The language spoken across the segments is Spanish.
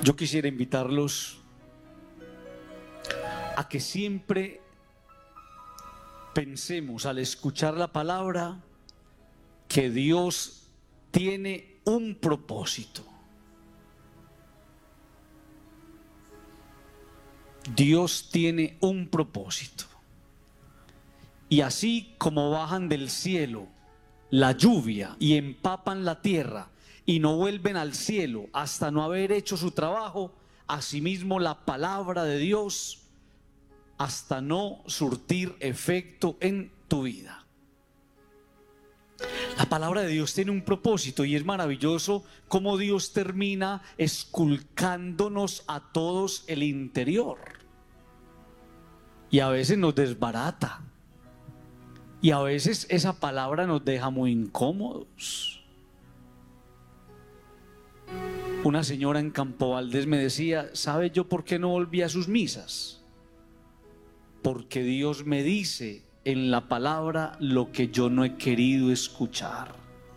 Yo quisiera invitarlos a que siempre pensemos al escuchar la palabra que Dios tiene un propósito. Dios tiene un propósito. Y así como bajan del cielo la lluvia y empapan la tierra y no vuelven al cielo hasta no haber hecho su trabajo, asimismo la palabra de Dios hasta no surtir efecto en tu vida. La palabra de Dios tiene un propósito y es maravilloso cómo Dios termina esculcándonos a todos el interior. Y a veces nos desbarata. Y a veces esa palabra nos deja muy incómodos. Una señora en Campo Valdés me decía: ¿sabe yo por qué no volví a sus misas? Porque Dios me dice en la palabra lo que yo no he querido escuchar.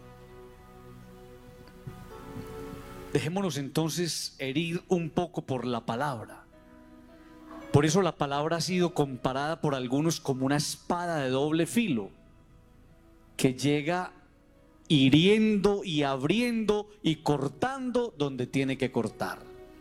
Dejémonos entonces herir un poco por la palabra. Por eso la palabra ha sido comparada por algunos como una espada de doble filo, que llega hiriendo y abriendo y cortando donde tiene que cortar.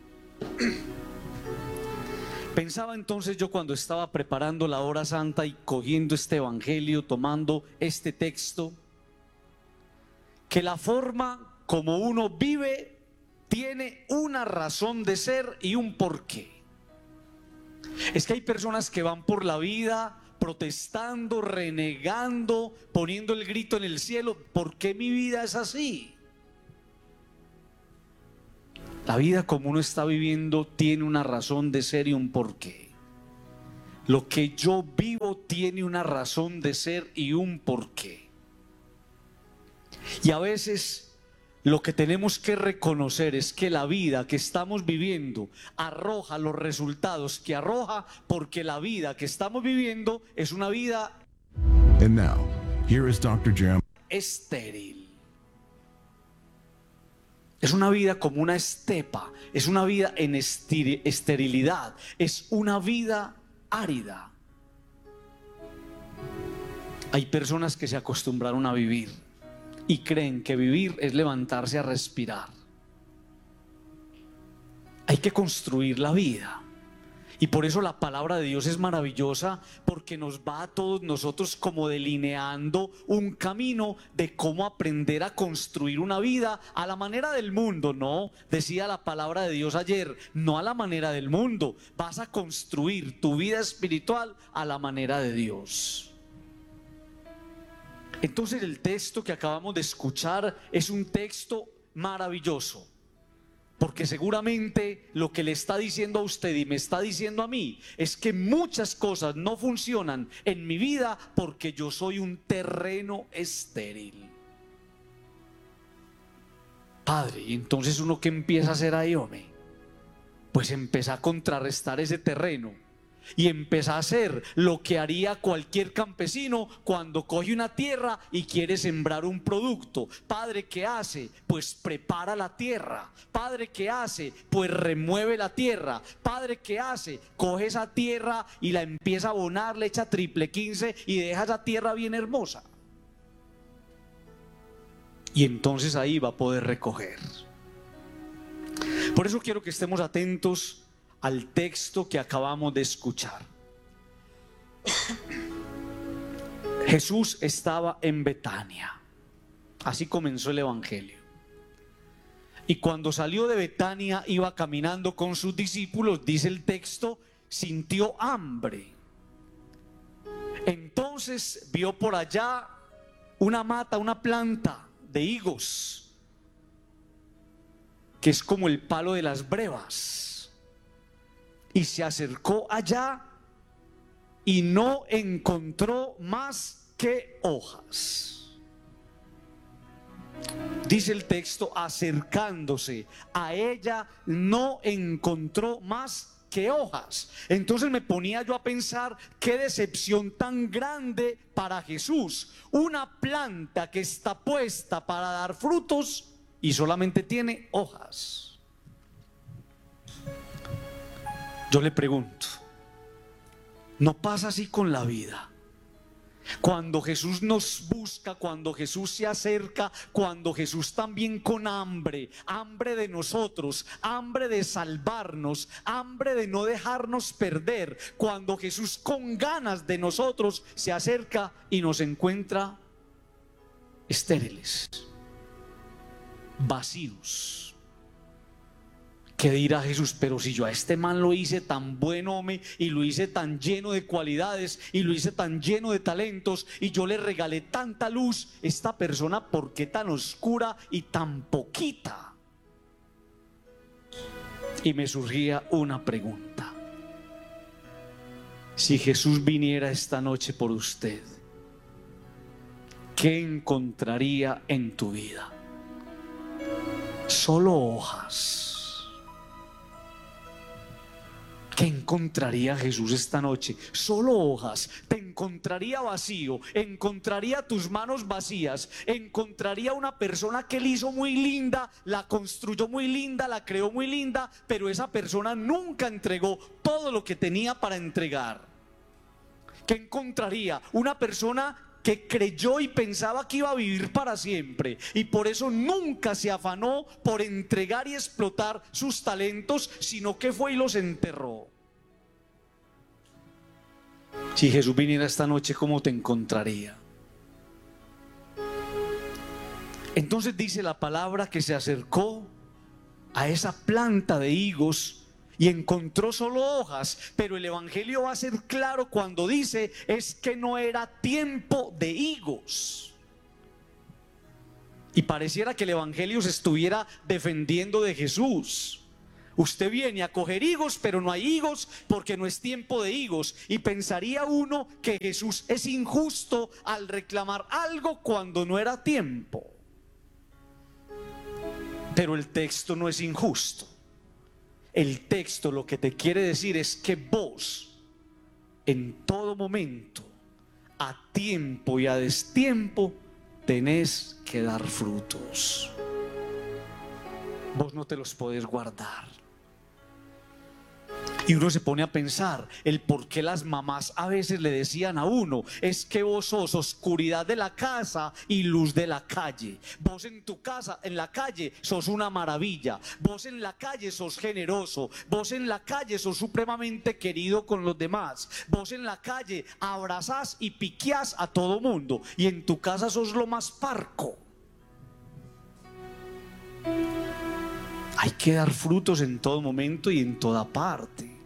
Pensaba entonces yo cuando estaba preparando la hora santa y cogiendo este evangelio, tomando este texto, que la forma como uno vive tiene una razón de ser y un porqué. Es que hay personas que van por la vida protestando, renegando, poniendo el grito en el cielo: ¿por qué mi vida es así? La vida como uno está viviendo tiene una razón de ser y un porqué. Lo que yo vivo tiene una razón de ser y un porqué. Y a veces lo que tenemos que reconocer es que la vida que estamos viviendo arroja los resultados que arroja, porque la vida que estamos viviendo es una vida And now, here is Dr. Jeremiah. Estéril. Es una vida como una estepa, es una vida en esterilidad, es una vida árida. Hay personas que se acostumbraron a vivir y creen que vivir es levantarse a respirar. Hay que construir la vida. Y por eso la palabra de Dios es maravillosa, porque nos va a todos nosotros como delineando un camino de cómo aprender a construir una vida a la manera del mundo. No, decía la palabra de Dios ayer, no a la manera del mundo. Vas a construir tu vida espiritual a la manera de Dios. Entonces el texto que acabamos de escuchar es un texto maravilloso, porque seguramente lo que le está diciendo a usted y me está diciendo a mí es que muchas cosas no funcionan en mi vida porque yo soy un terreno estéril. Padre, ¿y entonces uno qué empieza a hacer ahí, hombre? Pues empieza a contrarrestar ese terreno y empieza a hacer lo que haría cualquier campesino cuando coge una tierra y quiere sembrar un producto. Padre, ¿qué hace? Pues prepara la tierra. Padre, ¿qué hace? Pues remueve la tierra. Padre, ¿qué hace? Coge esa tierra y la empieza a abonar, le echa triple 15 y deja esa tierra bien hermosa. Y entonces ahí va a poder recoger. Por eso quiero que estemos atentos al texto que acabamos de escuchar. Jesús estaba en Betania. Así comenzó el evangelio. Y cuando salió de Betania, iba caminando con sus discípulos, dice el texto, sintió hambre. Entonces vio por allá una mata, una planta de higos, que es como el palo de las brevas. Y se acercó allá y no encontró más que hojas. Dice el texto, acercándose a ella no encontró más que hojas. Entonces me ponía yo a pensar, qué decepción tan grande para Jesús. Una planta que está puesta para dar frutos y solamente tiene hojas. Yo le pregunto, ¿no pasa así con la vida? Cuando Jesús nos busca, cuando Jesús se acerca, cuando Jesús también con hambre, hambre de nosotros, hambre de salvarnos, hambre de no dejarnos perder, cuando Jesús con ganas de nosotros se acerca y nos encuentra estériles, vacíos. ¿Qué dirá Jesús? Pero si yo a este man lo hice tan buen hombre y lo hice tan lleno de cualidades y lo hice tan lleno de talentos y yo le regalé tanta luz, esta persona ¿por qué tan oscura y tan poquita? Y me surgía una pregunta: si Jesús viniera esta noche por usted, ¿qué encontraría en tu vida? Solo hojas. ¿Qué encontraría Jesús esta noche? Solo hojas. Te encontraría vacío, encontraría tus manos vacías, encontraría una persona que él hizo muy linda, la construyó muy linda, la creó muy linda, pero esa persona nunca entregó todo lo que tenía para entregar. ¿Qué encontraría? Una persona que creyó y pensaba que iba a vivir para siempre y por eso nunca se afanó por entregar y explotar sus talentos, sino que fue y los enterró. Si Jesús viniera esta noche, ¿cómo te encontraría? Entonces dice la palabra que se acercó a esa planta de higos y encontró solo hojas, pero el evangelio va a ser claro cuando dice es que no era tiempo de higos. Y pareciera que el evangelio se estuviera defendiendo de Jesús. Usted viene a coger higos, pero no hay higos porque no es tiempo de higos. Y pensaría uno que Jesús es injusto al reclamar algo cuando no era tiempo. Pero el texto no es injusto. El texto lo que te quiere decir es que vos, en todo momento, a tiempo y a destiempo, tenés que dar frutos. Vos no te los podés guardar. Y uno se pone a pensar el por qué las mamás a veces le decían a uno: es que vos sos oscuridad de la casa y luz de la calle. Vos en tu casa, en la calle, sos una maravilla. Vos en la calle sos generoso. Vos en la calle sos supremamente querido con los demás. Vos en la calle abrazás y piqueás a todo mundo. Y en tu casa sos lo más parco. Hay que dar frutos en todo momento y en toda parte.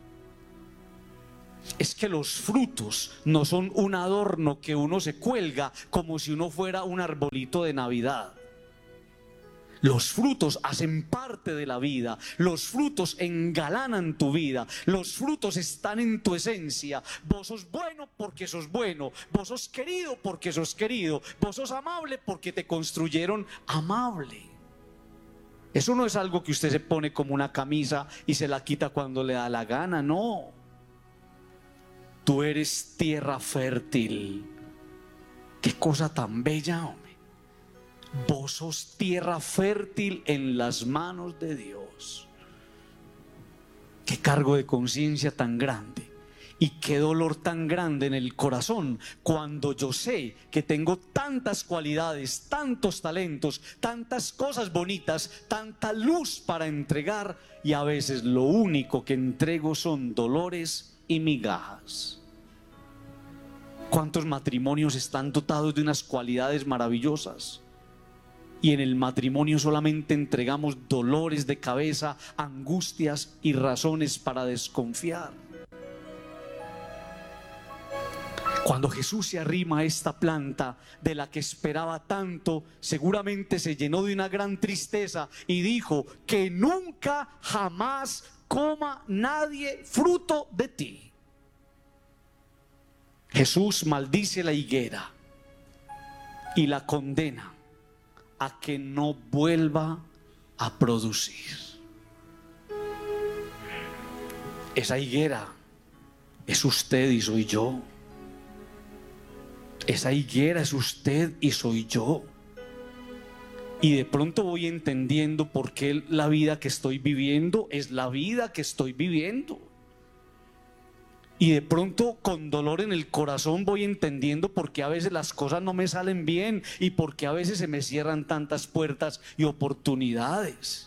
Es que los frutos no son un adorno que uno se cuelga como si uno fuera un arbolito de Navidad. Los frutos hacen parte de la vida. Los frutos engalanan tu vida. Los frutos están en tu esencia. Vos sos bueno porque sos bueno. Vos sos querido porque sos querido. Vos sos amable porque te construyeron amable. Eso no es algo que usted se pone como una camisa y se la quita cuando le da la gana, no. Tú eres tierra fértil. Qué cosa tan bella, hombre. Vos sos tierra fértil en las manos de Dios. Qué cargo de conciencia tan grande. Y qué dolor tan grande en el corazón cuando yo sé que tengo tantas cualidades, tantos talentos, tantas cosas bonitas, tanta luz para entregar, y a veces lo único que entrego son dolores y migajas. ¿Cuántos matrimonios están dotados de unas cualidades maravillosas? Y en el matrimonio solamente entregamos dolores de cabeza, angustias y razones para desconfiar. Cuando Jesús se arrima a esta planta de la que esperaba tanto, seguramente se llenó de una gran tristeza y dijo: que nunca jamás coma nadie fruto de ti. Jesús maldice la higuera y la condena a que no vuelva a producir. Esa higuera es usted y soy yo. Esa higuera es usted y soy yo. Y de pronto voy entendiendo por qué la vida que estoy viviendo es la vida que estoy viviendo. Y de pronto con dolor en el corazón voy entendiendo por qué a veces las cosas no me salen bien y por qué a veces se me cierran tantas puertas y oportunidades.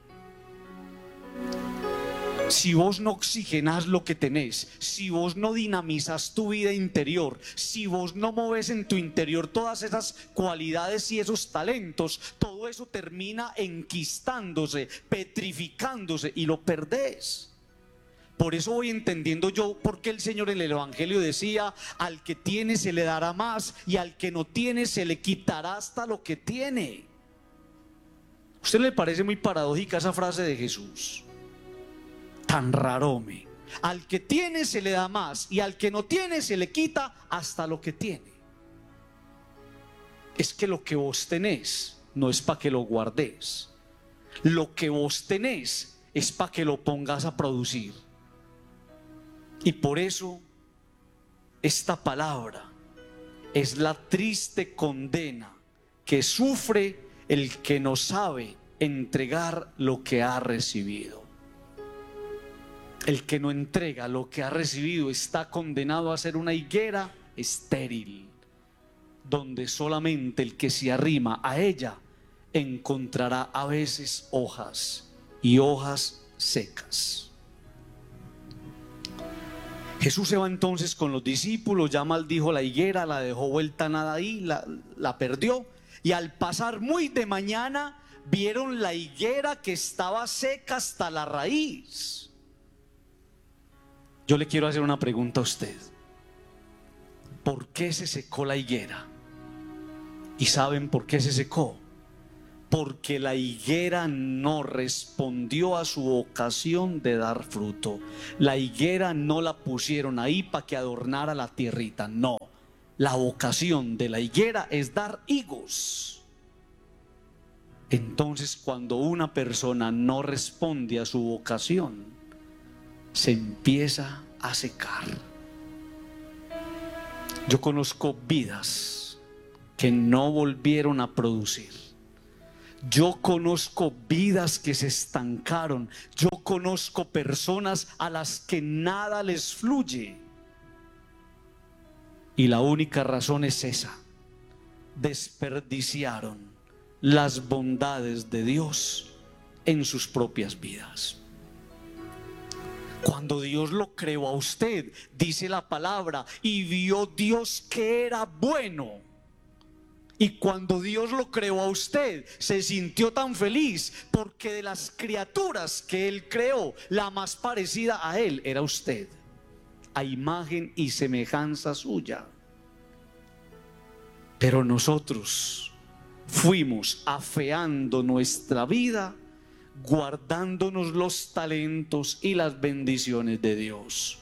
Si vos no oxigenás lo que tenés, si vos no dinamizas tu vida interior, si vos no moves en tu interior todas esas cualidades y esos talentos, todo eso termina enquistándose, petrificándose y lo perdés. Por eso voy entendiendo yo por qué el Señor en el Evangelio decía: al que tiene se le dará más y al que no tiene se le quitará hasta lo que tiene. ¿A usted le parece muy paradójica esa frase de Jesús? Tan raro, al que tiene se le da más y al que no tiene se le quita hasta lo que tiene. Es que lo que vos tenés no es para que lo guardes. Lo que vos tenés es para que lo pongas a producir. Y por eso esta palabra es la triste condena que sufre el que no sabe entregar lo que ha recibido. El que no entrega lo que ha recibido está condenado a ser una higuera estéril, donde solamente el que se arrima a ella encontrará a veces hojas y hojas secas. Jesús se va entonces con los discípulos, ya maldijo la higuera, la dejó vuelta nada ahí, la perdió, y al pasar muy de mañana vieron la higuera que estaba seca hasta la raíz. Yo le quiero hacer una pregunta a usted: ¿por qué se secó la higuera? ¿Y saben por qué se secó? Porque la higuera no respondió a su vocación de dar fruto. La higuera no la pusieron ahí para que adornara la tierrita, no. La vocación de la higuera es dar higos. Entonces, cuando una persona no responde a su vocación, se empieza a secar. Yo conozco vidas que no volvieron a producir. Yo conozco vidas que se estancaron. Yo conozco personas a las que nada les fluye. Y la única razón es esa: desperdiciaron las bondades de Dios en sus propias vidas. Cuando Dios lo creó a usted, dice la palabra, y vio Dios que era bueno. Y cuando Dios lo creó a usted, se sintió tan feliz porque de las criaturas que Él creó, la más parecida a Él era usted, a imagen y semejanza suya. Pero nosotros fuimos afeando nuestra vida, guardándonos los talentos y las bendiciones de Dios.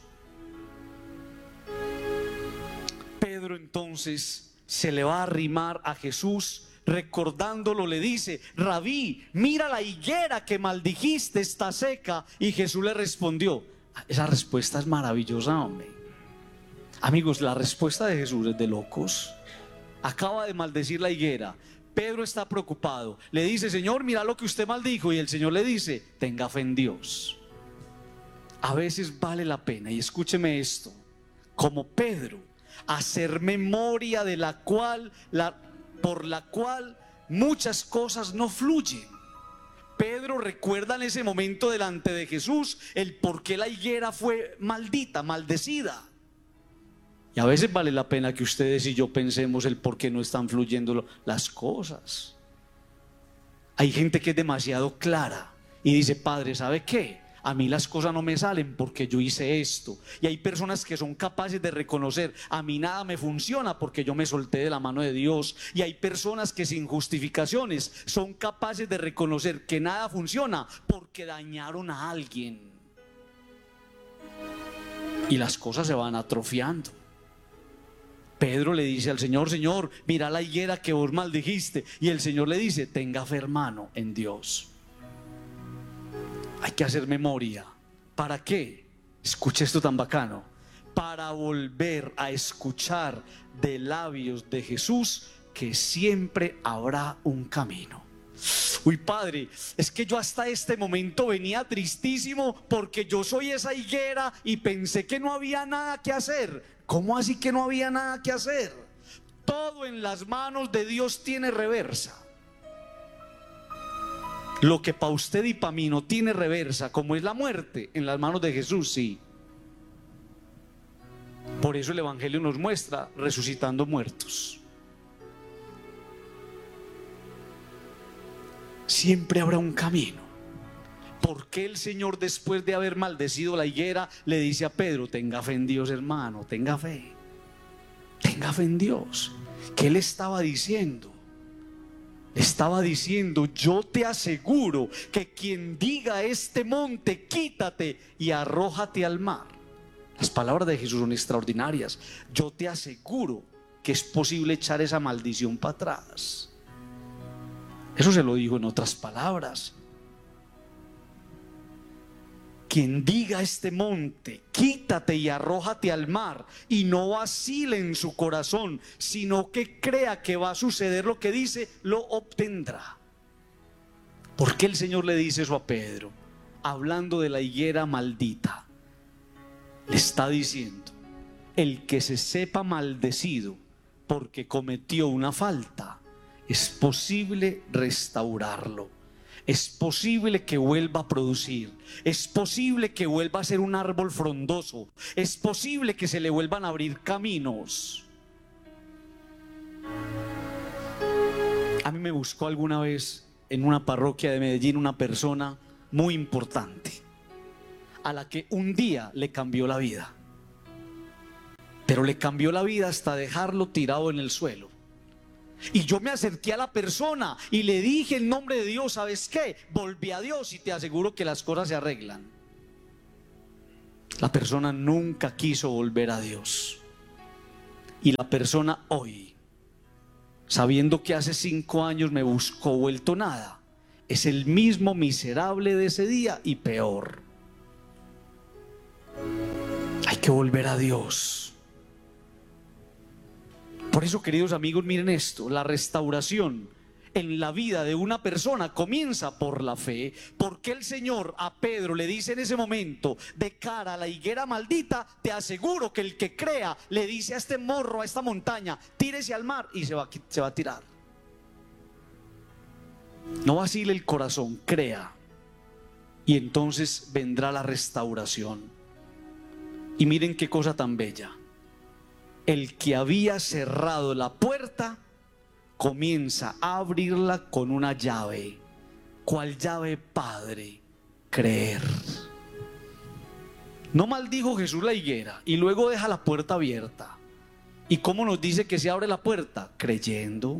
Pedro entonces se le va a arrimar a Jesús, recordándolo, le dice: Rabí, mira la higuera que maldijiste está seca. Y Jesús le respondió. Esa respuesta es maravillosa, hombre. Amigos, la respuesta de Jesús es de locos. Acaba de maldecir la higuera. Pedro está preocupado, le dice: Señor, mira lo que usted maldijo. Y el Señor le dice: tenga fe en Dios. A veces vale la pena, y escúcheme esto, como Pedro, hacer memoria de por la cual muchas cosas no fluyen. Pedro recuerda en ese momento delante de Jesús el por qué la higuera fue maldita, maldecida. Y a veces vale la pena que ustedes y yo pensemos el por qué no están fluyendo las cosas. Hay gente que es demasiado clara y dice: Padre, ¿sabe qué? A mí las cosas no me salen porque yo hice esto. Y hay personas que son capaces de reconocer: a mí nada me funciona porque yo me solté de la mano de Dios. Y hay personas que sin justificaciones son capaces de reconocer que nada funciona porque dañaron a alguien. Y las cosas se van atrofiando. Pedro le dice al Señor: Señor, mira la higuera que vos maldijiste. Y el Señor le dice: tenga fe, hermano, en Dios. Hay que hacer memoria. ¿Para qué? Escuche esto tan bacano. Para volver a escuchar de labios de Jesús que siempre habrá un camino. Uy, padre, es que yo hasta este momento venía tristísimo porque yo soy esa higuera y pensé que no había nada que hacer. ¿Cómo así que no había nada que hacer? Todo en las manos de Dios tiene reversa. Lo que para usted y para mí no tiene reversa, como es la muerte, en las manos de Jesús sí. Por eso el Evangelio nos muestra resucitando muertos. Siempre habrá un camino. ¿Por qué el Señor, después de haber maldecido la higuera, le dice a Pedro: tenga fe en Dios, hermano, tenga fe en Dios? ¿Qué le estaba diciendo? Le estaba diciendo: yo te aseguro que quien diga a este monte, quítate y arrójate al mar. Las palabras de Jesús son extraordinarias. Yo te aseguro que es posible echar esa maldición para atrás. Eso se lo dijo en otras palabras. Quien diga a este monte, quítate y arrójate al mar, y no vacile en su corazón, sino que crea que va a suceder lo que dice, lo obtendrá. ¿Por qué el Señor le dice eso a Pedro? Hablando de la higuera maldita, le está diciendo: el que se sepa maldecido porque cometió una falta, es posible restaurarlo. Es posible que vuelva a producir. Es posible que vuelva a ser un árbol frondoso. Es posible que se le vuelvan a abrir caminos. A mí me buscó alguna vez en una parroquia de Medellín una persona muy importante, a la que un día le cambió la vida. Pero le cambió la vida hasta dejarlo tirado en el suelo. Y yo me acerqué a la persona y le dije en nombre de Dios: ¿sabes qué? Volví a Dios y te aseguro que las cosas se arreglan. La persona nunca quiso volver a Dios. Y la persona hoy, sabiendo que hace 5 años me buscó vuelto nada, es el mismo miserable de ese día y peor. Hay que volver a Dios. Por eso, queridos amigos, miren esto: la restauración en la vida de una persona comienza por la fe. Porque el Señor a Pedro le dice en ese momento, de cara a la higuera maldita: te aseguro que el que crea, le dice a este morro, a esta montaña, tírese al mar, y se va a tirar. No vacile el corazón, crea, y entonces vendrá la restauración. Y miren qué cosa tan bella: el que había cerrado la puerta comienza a abrirla con una llave. ¿Cuál llave, Padre? Creer. No maldijo Jesús la higuera y luego deja la puerta abierta. ¿Y cómo nos dice que se abre la puerta? Creyendo.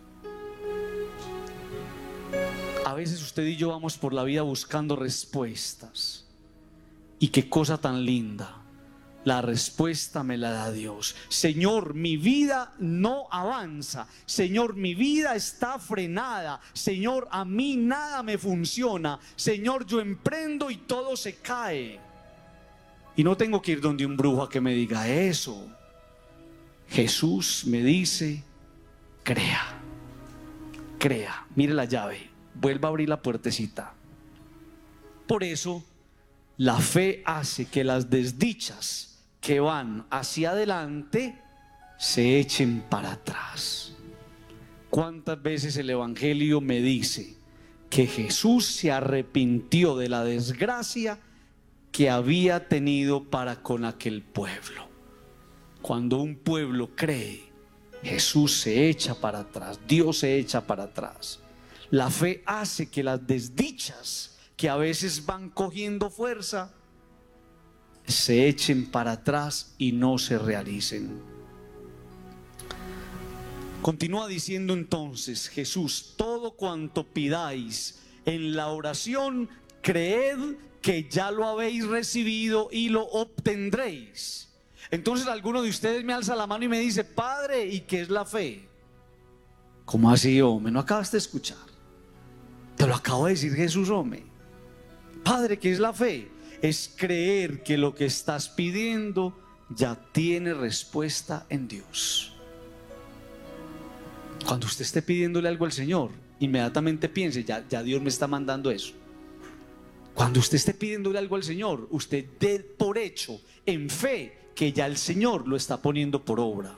A veces usted y yo vamos por la vida buscando respuestas. Y qué cosa tan linda: la respuesta me la da Dios. Señor, mi vida no avanza. Señor, mi vida está frenada. Señor, a mí nada me funciona. Señor, yo emprendo y todo se cae. Y no tengo que ir donde un brujo a que me diga eso. Jesús me dice: crea, crea. Mire la llave, vuelva a abrir la puertecita. Por eso la fe hace que las desdichas que van hacia adelante se echen para atrás. ¿Cuántas veces el Evangelio me dice que Jesús se arrepintió de la desgracia que había tenido para con aquel pueblo? Cuando un pueblo cree, Jesús se echa para atrás, Dios se echa para atrás. La fe hace que las desdichas que a veces van cogiendo fuerza se echen para atrás y no se realicen. Continúa diciendo entonces Jesús: todo cuanto pidáis en la oración, creed que ya lo habéis recibido y lo obtendréis. Entonces alguno de ustedes me alza la mano y me dice: Padre, ¿y qué es la fe? ¿Cómo así, hombre? ¿No acabas de escuchar? Te lo acabo de decir Jesús, hombre. Padre, ¿qué es la fe? Es creer que lo que estás pidiendo ya tiene respuesta en Dios. Cuando usted esté pidiéndole algo al Señor inmediatamente piense, ya Dios me está mandando eso. Cuando usted esté pidiéndole algo al Señor, usted dé por hecho, en fe, que ya el Señor lo está poniendo por obra.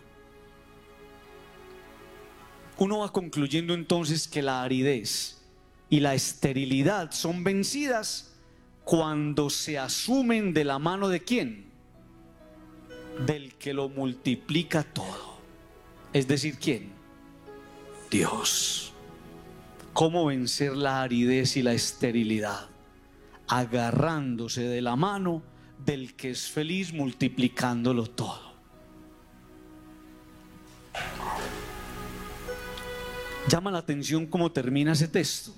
Uno va concluyendo entonces que la aridez y la esterilidad son vencidas cuando se asumen de la mano de ¿quién? Del que lo multiplica todo. Es decir, ¿quién? Dios. ¿Cómo vencer la aridez y la esterilidad? Agarrándose de la mano del que es feliz multiplicándolo todo. Llama la atención cómo termina ese texto.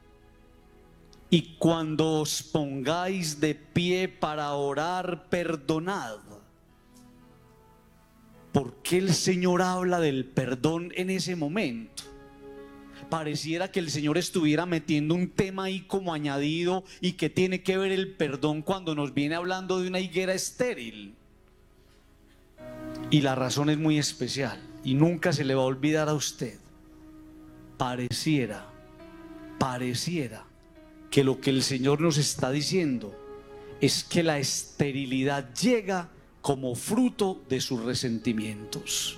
Y cuando os pongáis de pie para orar, perdonad. ¿Por qué el Señor habla del perdón en ese momento? Pareciera que el Señor estuviera metiendo un tema ahí como añadido, y que tiene que ver el perdón cuando nos viene hablando de una higuera estéril. Y la razón es muy especial y nunca se le va a olvidar a usted. Pareciera que lo que el Señor nos está diciendo es que la esterilidad llega como fruto de sus resentimientos.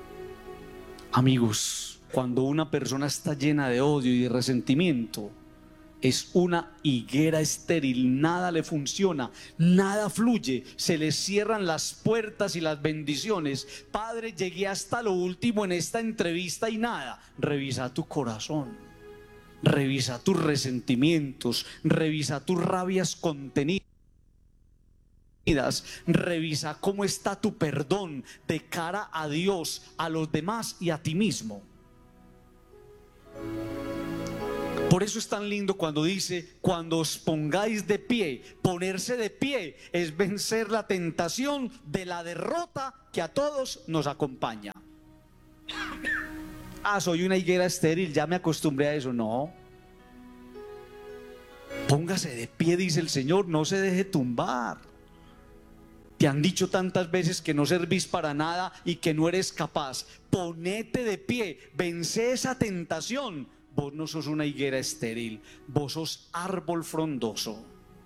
Amigos, cuando una persona está llena de odio y de resentimiento, es una higuera estéril. Nada le funciona, nada fluye, se le cierran las puertas y las bendiciones. Padre, llegué hasta lo último en esta entrevista y nada. Revisa tu corazón, revisa tus resentimientos, revisa tus rabias contenidas, revisa cómo está tu perdón de cara a Dios, a los demás y a ti mismo. Por eso es tan lindo cuando dice, cuando os pongáis de pie. Ponerse de pie es vencer la tentación de la derrota que a todos nos acompaña. Soy una higuera estéril, ya me acostumbré a eso. No. Póngase de pie, dice el Señor, no se deje tumbar. Te han dicho tantas veces que no servís para nada y que no eres capaz. Ponete de pie, vence esa tentación. Vos no sos una higuera estéril, vos sos árbol frondoso.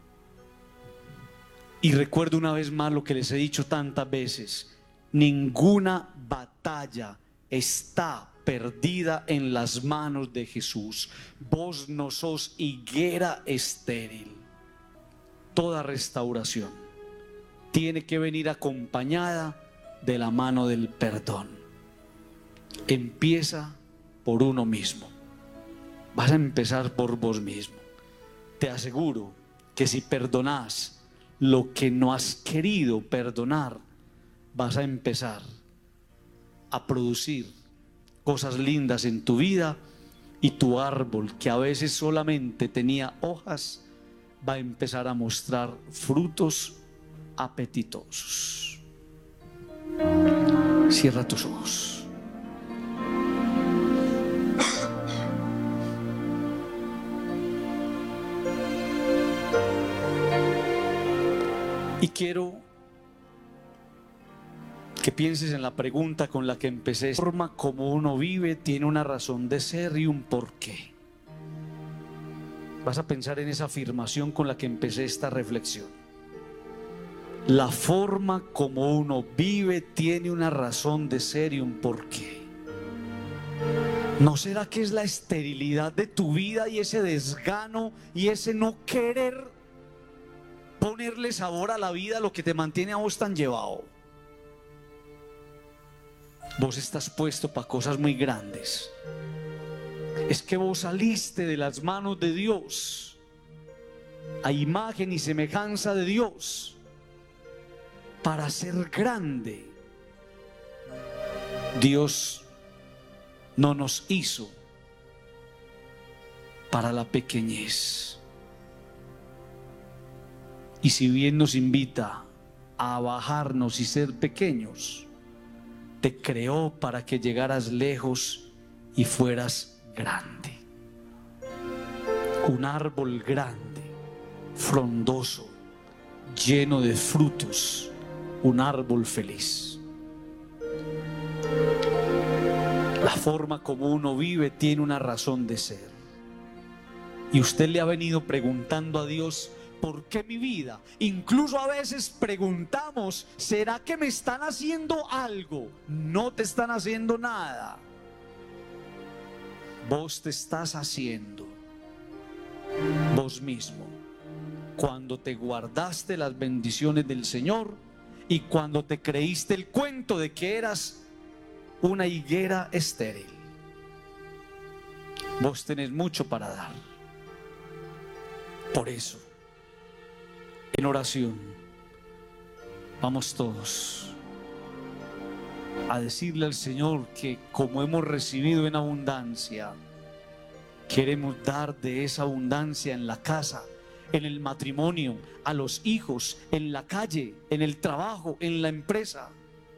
Y recuerdo una vez más lo que les he dicho tantas veces: ninguna batalla está perdida en las manos de Jesús. Vos no sos higuera estéril. Toda restauración tiene que venir acompañada de la mano del perdón. Empieza por uno mismo. Vas a empezar por vos mismo. Te aseguro que si perdonás lo que no has querido perdonar, vas a empezar a producir cosas lindas en tu vida, y tu árbol, que a veces solamente tenía hojas, va a empezar a mostrar frutos apetitosos. Cierra tus ojos. Y quiero que pienses en la pregunta con la que empecé. La forma como uno vive tiene una razón de ser y un porqué. Vas a pensar en esa afirmación con la que empecé esta reflexión. La forma como uno vive tiene una razón de ser y un porqué. ¿No será que es la esterilidad de tu vida y ese desgano y ese no querer ponerle sabor a la vida lo que te mantiene a vos tan llevado? Vos estás puesto para cosas muy grandes. Es que vos saliste de las manos de Dios, a imagen y semejanza de Dios, para ser grande. Dios no nos hizo para la pequeñez. Y si bien nos invita a bajarnos y ser pequeños, te creó para que llegaras lejos y fueras grande. Un árbol grande, frondoso, lleno de frutos, un árbol feliz. La forma como uno vive tiene una razón de ser. Y usted le ha venido preguntando a Dios: ¿por qué mi vida? Incluso a veces preguntamos: ¿será que me están haciendo algo? No te están haciendo nada. Vos te estás haciendo vos mismo, cuando te guardaste las bendiciones del Señor y cuando te creíste el cuento de que eras una higuera estéril. Vos tenés mucho para dar. Por eso, en oración, vamos todos a decirle al Señor que, como hemos recibido en abundancia, queremos dar de esa abundancia en la casa, en el matrimonio, a los hijos, en la calle, en el trabajo, en la empresa.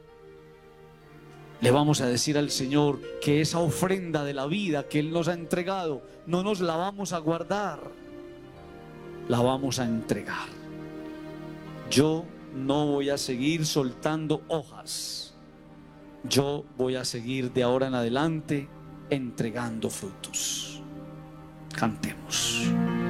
Le vamos a decir al Señor que esa ofrenda de la vida que Él nos ha entregado, no nos la vamos a guardar, la vamos a entregar. Yo no voy a seguir soltando hojas. Yo voy a seguir de ahora en adelante entregando frutos. Cantemos.